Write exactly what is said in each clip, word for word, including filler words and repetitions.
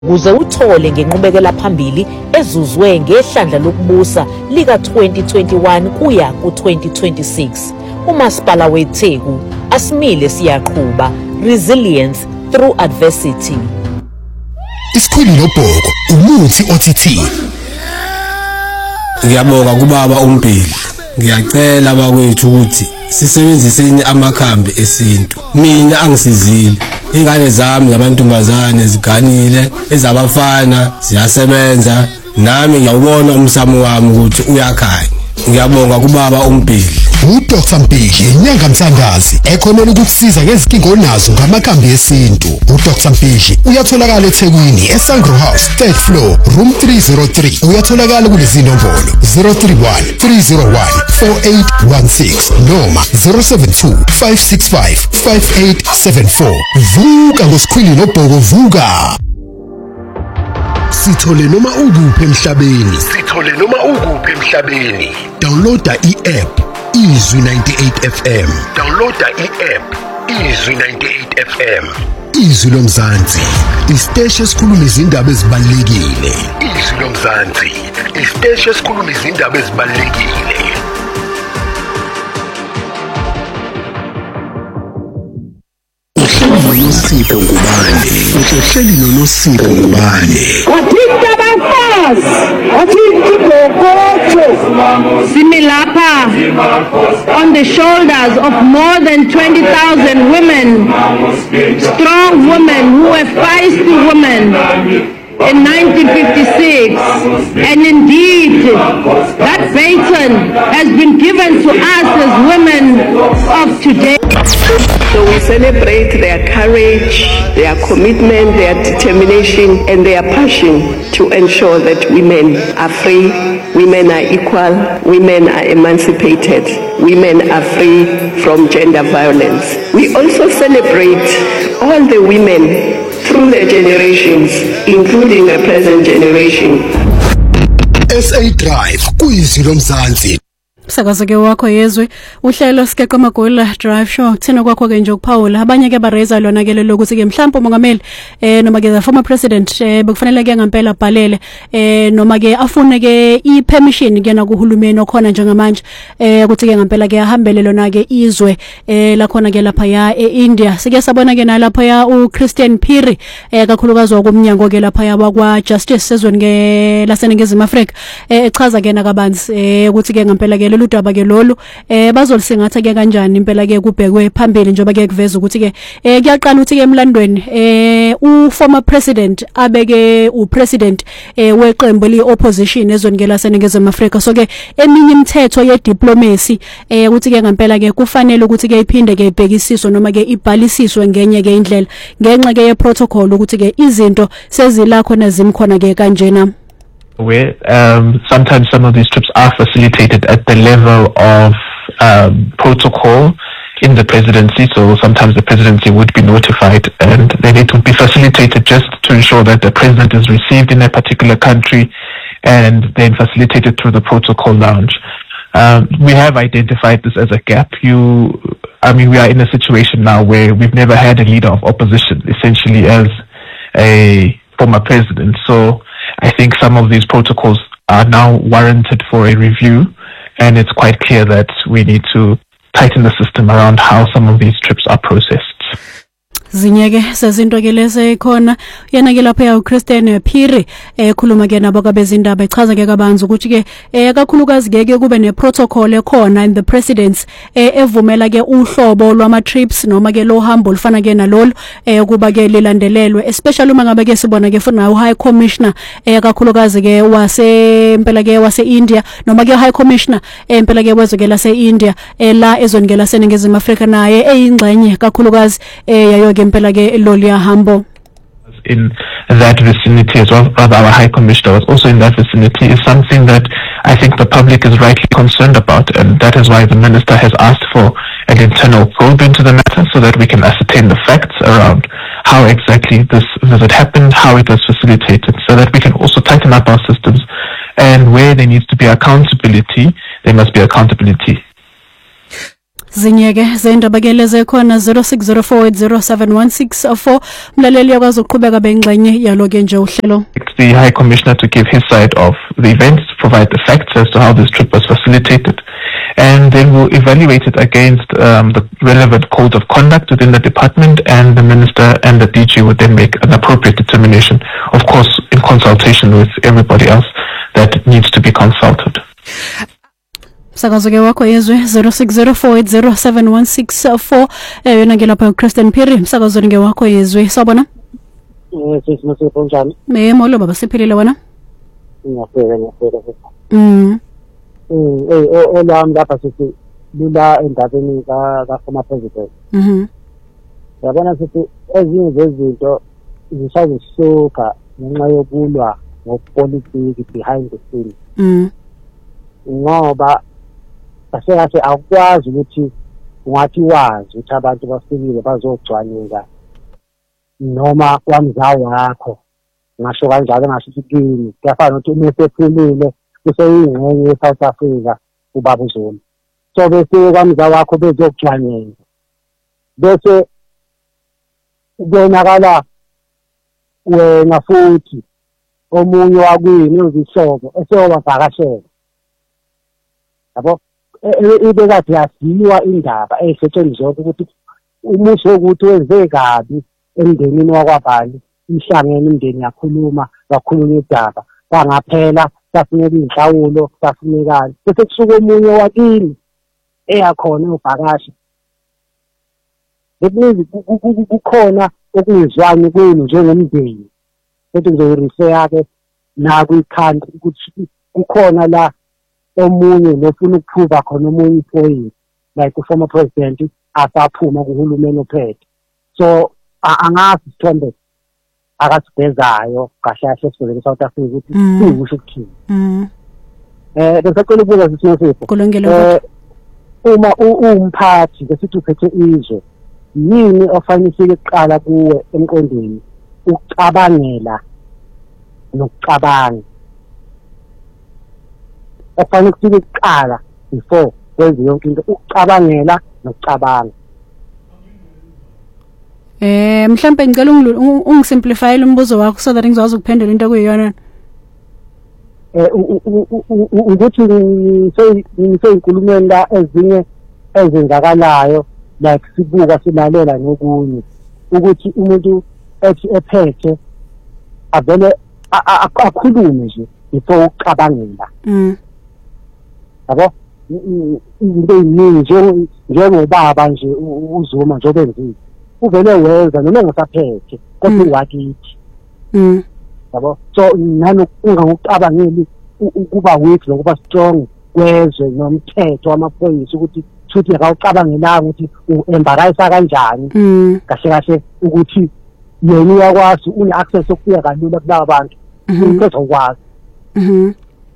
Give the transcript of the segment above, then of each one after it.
Ukuze uthole ngenqubekela phambili ezuzwe ngehlandla lokubusa lika twenty twenty-one kuya ku twenty twenty-six. uMasipala weTheku asimile siyaqhubha, resilience through adversity. Isikhwili noBhoko umuthi othithini. Ngiyabonga kubaba uMbhili. Ngiyacela bakwethu ukuthi sisebenziseni amakhambi esintu. Mina angisizile. Ingane zami zabantombazane ziganile, ezabafana ziyasebenza. Nami ngiyawubona umsamo wami ukuthi uyakhanya. Ngiyabonga kubaba uMbhili. uDoctor Mpili inyanga mthandazi ekhonela ukukusiza ngezinkinga onazo ngamakhambi esintu. uDoctor Mpili uyatholakala eThekwini eSangro House third floor room three oh three. Uyatholakala kulezi nombolo zero three one three zero one four eight one six noma zero seven two five six five five eight seven four. Vuka ngosikhwili noBhoko, vuka. Sithole noma ukuphi emhlabeni. Sithole noma ukuphi emhlabeni. Downloada i-app Izwi ninety-eight F M. Downloada i-app Izwi ninety-eight F M. Izwi lomzansi, isiteshi esikhuluma izindaba ezibalulekile. Izwi lomzansi, isiteshi esikhuluma izindaba ezibalulekile. Unosipho ngubani? Uhleli noNosipho ngubani? Wathinta abafazi, wathinta iGogogo. Similapha on the shoulders of more than twenty thousand women, strong women who were feisty women in nineteen fifty-six, and indeed that baton has been given to us as women of today. So we celebrate their courage, their commitment, their determination, and their passion to ensure that women are free, women are equal, women are emancipated, women are free from gender violence. We also celebrate all the women through their generations, including the present generation. S A Drive kuyizwi lomzansi. Sakazeke wakho yezwe uhlelo sikeqa amagoli drive show thina kwakho ke nje ukuphawula abanye ke bareza lona ke lokuthi ke mhlawumbe umongameli eh noma ke the former president eh bekufanele ke ngempela abhalele eh noma ke afune ke i permission kena kuhulumeni okhona njengamanje eh ukuthi ke ngempela ke ahambele lona ke izwe eh la khona ke lapha ya eIndia. Sike sabona ke nalapha ya uChristian Phiri eh kakhulukazi okumnyango ke lapha ya bakwa Justice sezweni ke laseNingizimu Afrika eh echaza ke nakabanzi eh ukuthi ke ngempela ke udaba ke lolu eh bazolisingatha ke kanjani impela ke kubhekwe phambili njoba ke kuveza ukuthi ke eh kuyaqala ukuthi ke emlandweni eh u former president abeke u president eh weqembu li opposition ezweni ke laseNingizimu Afrika. So ke eminye imithetho ye diplomacy eh ukuthi ke ngempela ke kufanele ukuthi ke iphinde ke ibhekisiswe noma ke ibhalisiswe ngenye ke indlela ngenxa ke ye protocol ukuthi ke izinto sezilakho nezimkhona ke kanjena. Where um, sometimes some of these trips are facilitated at the level of um, protocol in the presidency. So sometimes the presidency would be notified and then it would be facilitated just to ensure that the president is received in a particular country and then facilitated through the protocol lounge. Um, we have identified this as a gap. You, I mean, we are in a situation now where we've never had a leader of opposition essentially as a former president. So I think some of these protocols are now warranted for a review, and it's quite clear that we need to tighten the system around how some of these trips are processed. Zinyeke sezinto ke lese khona yena ke lapha ya uChristian Phiri ekhuluma ke nabo kabezindaba echaza ke kabanzi ukuthi ke ekakhulukazi ke kube ne protocol ekhona in the presidents evumela ke uhlobo lwama trips noma ke lo hambo lufana ke nalolu kuba ke lilandelelwe, especially uma ngabe ke sibona ke funa u high commissioner ekakhulukazi ke wase impela ke wase India noma ke high commissioner empela ke wezwe ke lase India la ezweni ke laseNingizimu Afrika naye eyingxenye kakhulukazi yayo in that vicinity as well, rather our High Commissioner was also in that vicinity, is something that I think the public is rightly concerned about, and that is why the Minister has asked for an internal probe into the matter so that we can ascertain the facts around how exactly this visit happened, how it was facilitated, so that we can also tighten up our systems, and where there needs to be accountability, there must be accountability. Zinyeke zendaba ke leze khona zero six zero four eight zero seven one six four mlaleli yakwazi ukuqhubeka bengxenye yaloke nje uhlelo. The High Commissioner to give his side of the events, provide the facts as to how this trip was facilitated, and then we'll evaluate it against um, the relevant codes of conduct within the department, and the Minister and the D G would then make an appropriate determination, of course in consultation with everybody else that needs to be consulted. Sakazo ke wakho yezwe zero six zero four eight zero seven one six four eh yona ke lapha Christian Phiri msakazo ke wakho yezwe sabona eh sisimose njani me molo baba siphilile wena ngiyafika ngiyafika mm mm eh olami lapha sithi lula endabeni ka ka former president mhm yabona sithi ezinye zezinto zisazisuka ngenxa yokulwa ngopolitiki behind the scene mm ngoba asekathi akwazi ukuthi ungathi wazi ukuthi abantu bafikile bazogcwanika noma kwamzawo wakho ngasho kanjalo ngasho ukuthi kini kuyafana ukuthi umesephilile useyingxenye yeSouth Africa ubaba uZulu so bese kwamzawo wakho bezogcwanika bese kubonakala wena futhi omunye wakwini uzihlobo esewabavakashela yabo ibe kade yasiwa indaba esetshenziswa ukuthi umusho ukuthi wenze kabi emndenini wakwabani ihlangene imndeni yakhuluma kakhuluma indaba bangaphela safuneka inhlawulo safunekani bese kusuka omunye wakini eyakhona ubhakashi bekuthi kukhona okungizwani kwenu njengomndeni futhi ngizorefer ke na kwi-country ukuthi kukhona la omunye nofuna ukuphuva khona omunye ipoint like the former president asaphuma kuhulumeni ophethe so angazi sithombe akasibezayo kahle kahle sibele South Africa ukuthi sikusho ukuthini mhm eh besacela ukubuza sisifo kulungile uma umphathi besithi uphethe izwe yini ofanele ukuqala kuwe emqondweni ukucabangela nokucabanga ofanele ukuthi uqala before kwenze yonke into ukucabangela nokucabanga eh mhlambe ngicela ungisimplifyele umbuzo wakho so that ngizokwazi ukuphendula into kuyiyona eh ukuthi ngiseyinkulumeni la ezinye ezenzakalayo like sibuka silalela nokunye ukuthi umuntu ethi ephethe avele akhulume nje before ucabangela mm yabo izinto eziningi njengobaba nje uZuma njengoba enzile uvele wenza noma engasaphethe kodwa wakithi mm yabo so nanokunga ngokucabangeli ukuba weak nokuba strong kwezwe nomthetho wamaphoyisa ukuthi futhi akawucabangelanga ukuthi uembarrass kanjani kahle kahle ukuthi yena uyakwazi une access okufika kalula kulabo bantu uzokwazi mhm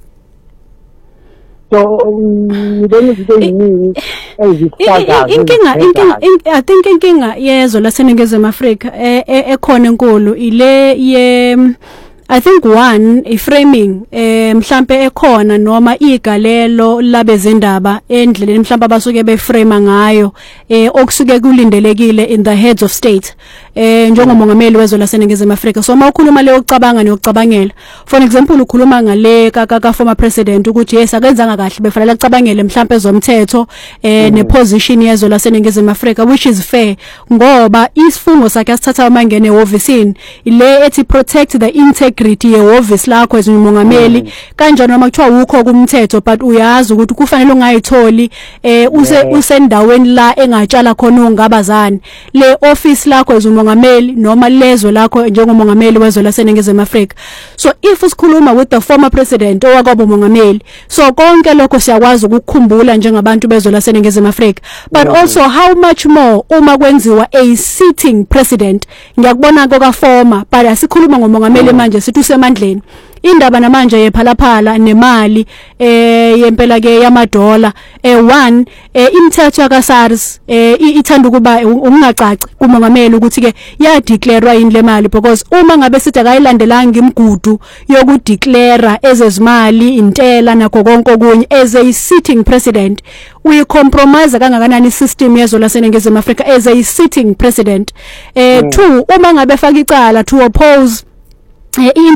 so ngibona izinto eziningi ezifakayo inkinga inkinga I think inkinga yezo laseNingizimu Afrika ekhona enkulu ile ye I think one iframing eh mhlambe ekhona noma igalelo labezindaba endleleni mhlambe abasuke beframe ngayo eh okusuke kulindelekile in the heads of state eh njengomongameli wezwe laseNingizimu Afrika so mawukhuluma le yokucabanga nokucabangela for example ukhuluma ngale ka ka former president ukuthi yes akenzanga kahle befanele acabangele mhlambe ezomthetho eh neposition yezwe laseNingizimu Afrika which is fair ngoba isifungo sakhe asithatha amangene ehovisini ile ethi protect the integrity yehhovisi lakho ezimongameli kanjani noma kuthiwa ukho kumthetho but uyazi ukuthi kufanele ungayitholi eh use usendaweni la engatshala khona ungabazani le office lakho ezimongameli noma lezwe lakho njengomongameli wezwe laseNingizimu Afrika so if usikhuluma with the former president owakwabo mongameli so konke lokho siyakwazi ukukhumbula njengabantu bezwe laseNingizimu Afrika but also how much more uma kwenziwa a sitting president ngiyakubona koka former but asikhuluma ngomongameli manje sithi usemandleni indaba namanje yephalaphala nemali eh yempela ke yamadola eh one eh imithetho ka SARS eh ithanda ukuba ungacaci kumongameli ukuthi ke ya declarewa indle mali because uma ngabe sithi akayilandelanga imigudu yoku declare ezezimali intela nakho konke okunye as a sitting president we compromise kangakanani system yezo laseNingizimu Afrika as a sitting president eh two uma ngabe faka icala to oppose eh